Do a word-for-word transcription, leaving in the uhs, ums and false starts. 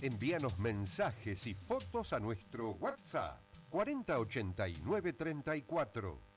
Envíanos mensajes y fotos a nuestro WhatsApp cuarenta ochenta y nueve treinta y cuatro.